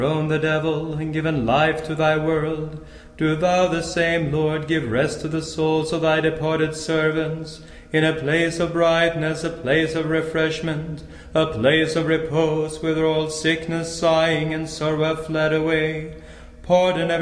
thrown the devil, and given life to thy world. Do thou the same, Lord, give rest to the souls of thy departed servants, in a place of brightness, a place of refreshment, a place of repose, whither all sickness, sighing, and sorrow have fled away. Pardon every